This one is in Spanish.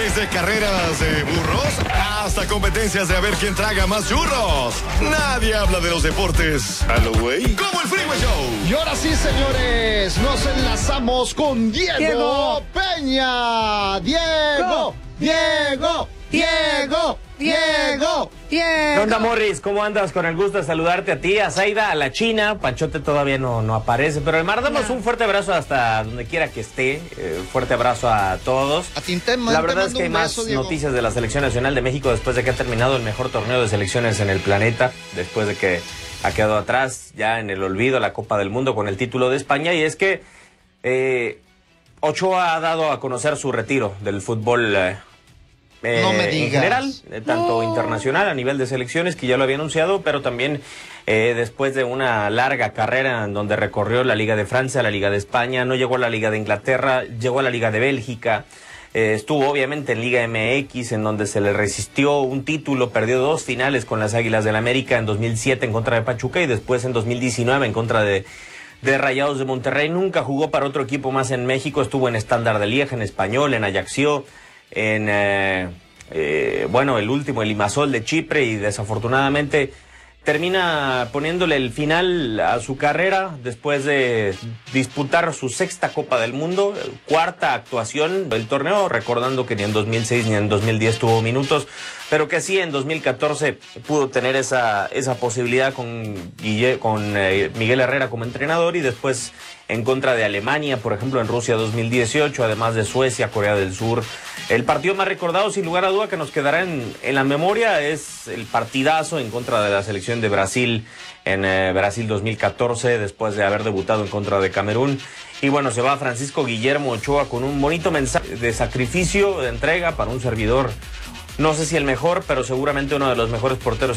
Desde carreras de burros hasta competencias de a ver quién traga más churros. Nadie habla de los deportes a lo güey como el Freeway Show. Y ahora sí, señores, nos enlazamos con Diego Peña. Diego. ¿Qué onda, Morris? ¿Cómo andas? Con el gusto de saludarte a ti, a Zaida, a la China. Panchote todavía no aparece, pero le mandamos un fuerte abrazo hasta donde quiera que esté. Fuerte abrazo a todos. La verdad es que hay más noticias de la Selección Nacional de México después de que ha terminado el mejor torneo de selecciones en el planeta, después de que ha quedado atrás, ya en el olvido, la Copa del Mundo con el título de España. Y es que Ochoa ha dado a conocer su retiro del fútbol no me digas. En general, tanto internacional a nivel de selecciones, que ya lo había anunciado, pero también después de una larga carrera en donde recorrió la Liga de Francia, la Liga de España, no llegó a la Liga de Inglaterra, llegó a la Liga de Bélgica, estuvo obviamente en Liga MX, en donde se le resistió un título, perdió 2 finales con las Águilas del América en 2007 en contra de Pachuca y después en 2019 en contra de Rayados de Monterrey. Nunca jugó para otro equipo más en México, estuvo en Estándar de Lieja, en Español, en Ajaccio, en el último, el Limassol de Chipre, y desafortunadamente termina poniéndole el final a su carrera después de disputar su 6ª Copa del Mundo, 4ª actuación del torneo, recordando que ni en 2006 ni en 2010 tuvo minutos, pero que sí en 2014 pudo tener esa posibilidad con Miguel Herrera como entrenador, y después en contra de Alemania, por ejemplo, en Rusia 2018, además de Suecia, Corea del Sur. El partido más recordado, sin lugar a duda, que nos quedará en la memoria es el partidazo en contra de la selección de Brasil en Brasil 2014, después de haber debutado en contra de Camerún. Y bueno, se va Francisco Guillermo Ochoa con un bonito mensaje de sacrificio, de entrega para un servidor. No sé si el mejor, pero seguramente uno de los mejores porteros